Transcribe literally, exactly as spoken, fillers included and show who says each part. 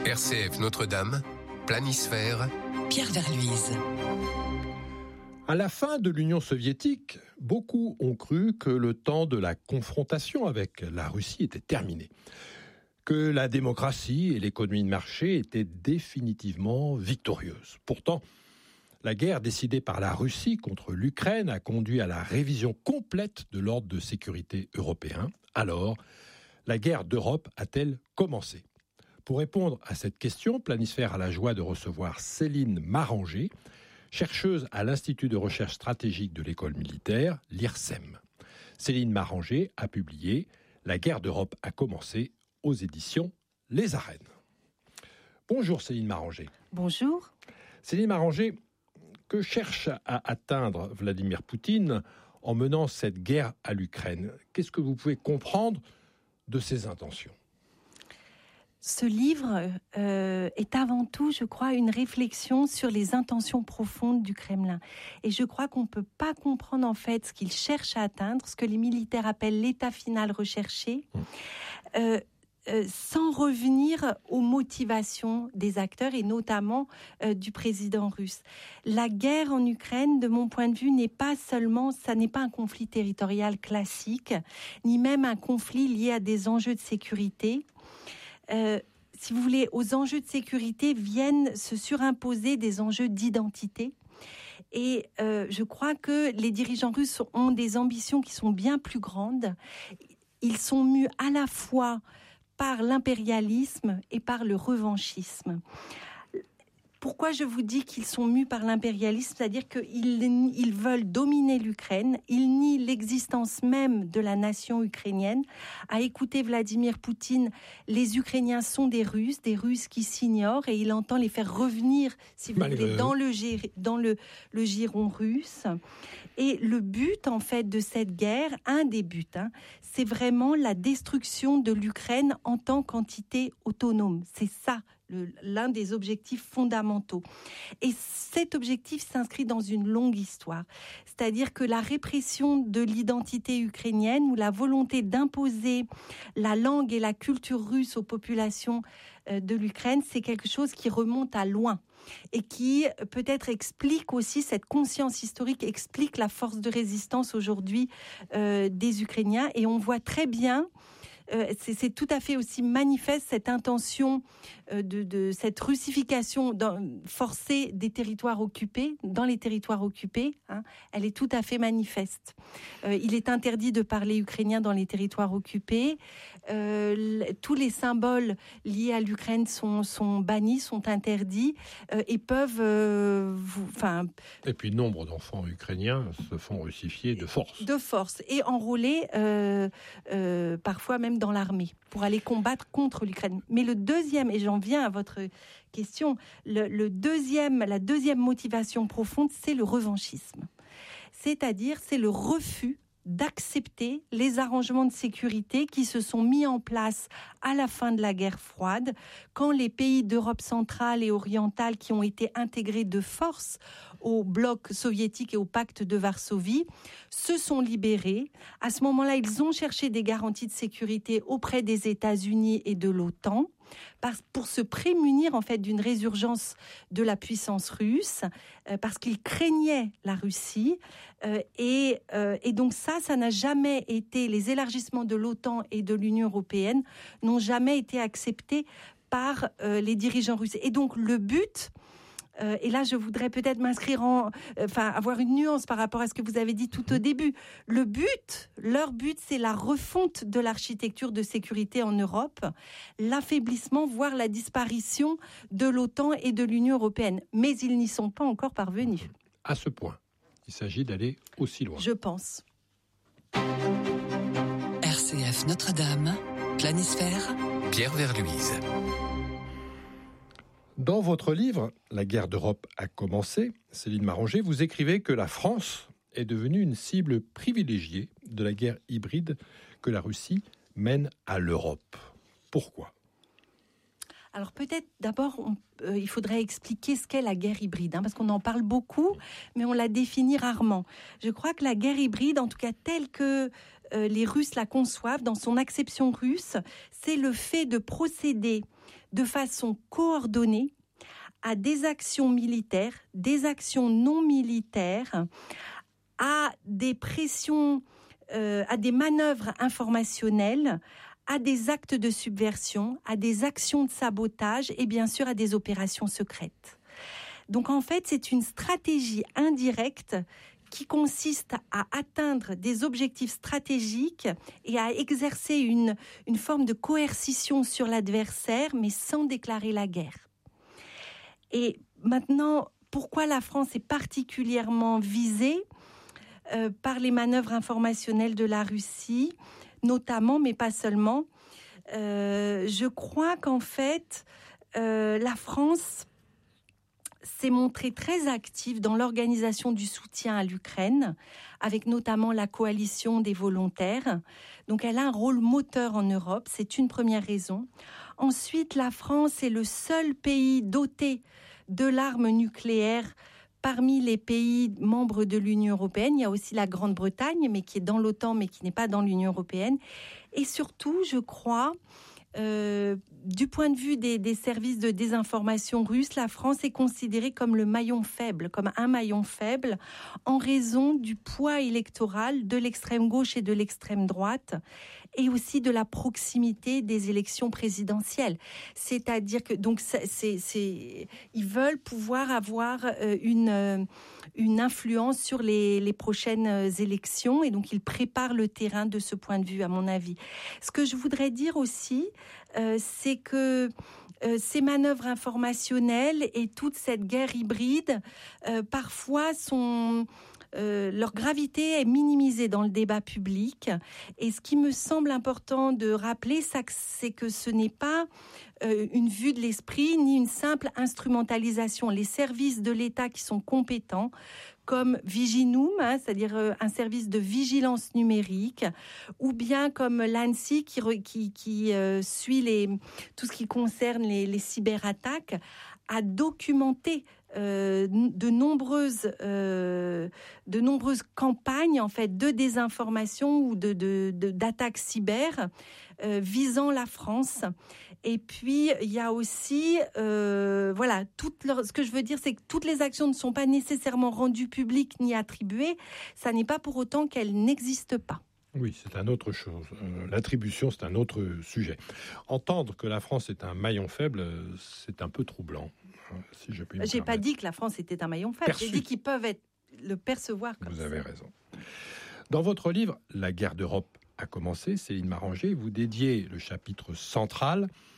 Speaker 1: R C F Notre-Dame, Planisphère,
Speaker 2: Pierre Verluise.
Speaker 3: À la fin de l'Union soviétique, beaucoup ont cru que le temps de la confrontation avec la Russie était terminé, que la démocratie et l'économie de marché étaient définitivement victorieuses. Pourtant, la guerre décidée par la Russie contre l'Ukraine a conduit à la révision complète de l'ordre de sécurité européen. Alors, la guerre d'Europe a-t-elle commencé ? Pour répondre à cette question, Planisphère a la joie de recevoir Céline Maranger, chercheuse à l'Institut de recherche stratégique de l'école militaire, l'I R S E M. Céline Maranger a publié « La guerre d'Europe a commencé » aux éditions Les Arènes. Bonjour Céline Maranger.
Speaker 4: Bonjour.
Speaker 3: Céline Maranger, que cherche à atteindre Vladimir Poutine en menant cette guerre à l'Ukraine ? Qu'est-ce que vous pouvez comprendre de ses intentions ?
Speaker 4: Ce livre euh, est avant tout, je crois, une réflexion sur les intentions profondes du Kremlin. Et je crois qu'on ne peut pas comprendre en fait ce qu'il cherche à atteindre, ce que les militaires appellent l'état final recherché, euh, euh, sans revenir aux motivations des acteurs et notamment euh, du président russe. La guerre en Ukraine, de mon point de vue, n'est pas seulement, ça n'est pas un conflit territorial classique, ni même un conflit lié à des enjeux de sécurité. Euh, si vous voulez, aux enjeux de sécurité viennent se surimposer des enjeux d'identité. Et euh, je crois que les dirigeants russes ont des ambitions qui sont bien plus grandes. Ils sont mus à la fois par l'impérialisme et par le revanchisme. Pourquoi je vous dis qu'ils sont mus par l'impérialisme ? C'est-à-dire qu'ils ils veulent dominer l'Ukraine, ils nient l'existence même de la nation ukrainienne. À écouter Vladimir Poutine, les Ukrainiens sont des Russes, des Russes qui s'ignorent, et il entend les faire revenir, si vous
Speaker 3: Malgré
Speaker 4: voulez, dans, le, dans le, le giron russe. Et le but, en fait, de cette guerre, un des buts, hein, c'est vraiment la destruction de l'Ukraine en tant qu'entité autonome. C'est ça, Le, l'un des objectifs fondamentaux. Et cet objectif s'inscrit dans une longue histoire. C'est-à-dire que la répression de l'identité ukrainienne ou la volonté d'imposer la langue et la culture russe aux populations de l'Ukraine, c'est quelque chose qui remonte à loin et qui peut-être explique aussi, cette conscience historique explique la force de résistance aujourd'hui euh, des Ukrainiens. Et on voit très bien Euh, c'est, c'est tout à fait aussi manifeste cette intention euh, de, de cette russification dans, forcée des territoires occupés, dans les territoires occupés, hein, elle est tout à fait manifeste. Euh, il est interdit de parler ukrainien dans les territoires occupés. Euh, l- tous les symboles liés à l'Ukraine sont, sont bannis, sont interdits euh, et peuvent... Euh, vous,
Speaker 3: et puis nombre d'enfants ukrainiens se font russifier de force.
Speaker 4: De force et enrôlés euh, euh, parfois même dans l'armée pour aller combattre contre l'Ukraine. Mais le deuxième, et j'en viens à votre question, le, le deuxième, la deuxième motivation profonde, c'est le revanchisme. C'est-à-dire, c'est le refus d'accepter les arrangements de sécurité qui se sont mis en place à la fin de la guerre froide, quand les pays d'Europe centrale et orientale qui ont été intégrés de force au bloc soviétique et au pacte de Varsovie se sont libérés. À ce moment-là, ils ont cherché des garanties de sécurité auprès des États-Unis et de l'OTAN, pour se prémunir en fait d'une résurgence de la puissance russe, euh, parce qu'ils craignaient la Russie, euh, et, euh, et donc ça, ça n'a jamais été, les élargissements de l'OTAN et de l'Union européenne n'ont jamais été acceptés par euh, les dirigeants russes. Et donc le but, Euh, et là, je voudrais peut-être m'inscrire en, enfin, euh, avoir une nuance par rapport à ce que vous avez dit tout au début. Le but, leur but, c'est la refonte de l'architecture de sécurité en Europe, l'affaiblissement, voire la disparition de l'OTAN et de l'Union européenne. Mais ils n'y sont pas encore parvenus.
Speaker 3: À ce point, il s'agit d'aller aussi loin.
Speaker 4: Je pense.
Speaker 2: R C F Notre-Dame, Planisphère,
Speaker 1: Pierre Verluise.
Speaker 3: Dans votre livre « La guerre d'Europe a commencé », Céline Maranger, vous écrivez que la France est devenue une cible privilégiée de la guerre hybride que la Russie mène à l'Europe. Pourquoi ?
Speaker 4: Alors peut-être d'abord, on, euh, il faudrait expliquer ce qu'est la guerre hybride, hein, parce qu'on en parle beaucoup, mais on la définit rarement. Je crois que la guerre hybride, en tout cas telle que euh, les Russes la conçoivent, dans son acception russe, c'est le fait de procéder de façon coordonnée à des actions militaires, des actions non militaires, à des pressions, euh, à des manœuvres informationnelles, à des actes de subversion, à des actions de sabotage et bien sûr à des opérations secrètes. Donc en fait, c'est une stratégie indirecte qui consiste à atteindre des objectifs stratégiques et à exercer une, une forme de coercition sur l'adversaire, mais sans déclarer la guerre. Et maintenant, pourquoi la France est particulièrement visée euh, par les manœuvres informationnelles de la Russie, notamment, mais pas seulement. Euh, je crois qu'en fait, euh, la France s'est montrée très active dans l'organisation du soutien à l'Ukraine, avec notamment la coalition des volontaires. Donc elle a un rôle moteur en Europe, c'est une première raison. Ensuite, la France est le seul pays doté de l'arme nucléaire parmi les pays membres de l'Union européenne. Il y a aussi la Grande-Bretagne, mais qui est dans l'OTAN, mais qui n'est pas dans l'Union européenne. Et surtout, je crois, euh, du point de vue des, des services de désinformation russes, la France est considérée comme le maillon faible, comme un maillon faible, en raison du poids électoral de l'extrême gauche et de l'extrême droite, et aussi de la proximité des élections présidentielles. C'est-à-dire que donc c'est, c'est, c'est, ils veulent pouvoir avoir une, une influence sur les, les prochaines élections, et donc ils préparent le terrain de ce point de vue, à mon avis. Ce que je voudrais dire aussi, euh, c'est que euh, ces manœuvres informationnelles et toute cette guerre hybride, euh, parfois sont... Euh, leur gravité est minimisée dans le débat public. Et ce qui me semble important de rappeler, c'est que ce n'est pas euh, une vue de l'esprit ni une simple instrumentalisation. Les services de l'État qui sont compétents, comme Viginum, hein, c'est-à-dire euh, un service de vigilance numérique, ou bien comme l'ANSSI qui, qui, qui euh, suit les, tout ce qui concerne les, les cyberattaques, a documenté Euh, de nombreuses euh, de nombreuses campagnes en fait de désinformation ou de, de, de d'attaques cyber euh, visant la France. Et puis il y a aussi euh, voilà toutes leurs, ce que je veux dire, c'est que toutes les actions ne sont pas nécessairement rendues publiques ni attribuées. Ça n'est pas pour autant qu'elles n'existent pas.
Speaker 3: Oui, c'est une autre chose. Euh, l'attribution, c'est un autre sujet. Entendre que la France est un maillon faible, c'est un peu troublant. Si je puis me
Speaker 4: J'ai
Speaker 3: permettre.
Speaker 4: pas dit que la France était un maillon faible.
Speaker 3: Perçu.
Speaker 4: J'ai dit qu'ils peuvent être, le percevoir comme
Speaker 3: Vous
Speaker 4: ça.
Speaker 3: avez raison. Dans votre livre, La guerre d'Europe a commencé, Céline Maranger, vous dédiez le chapitre central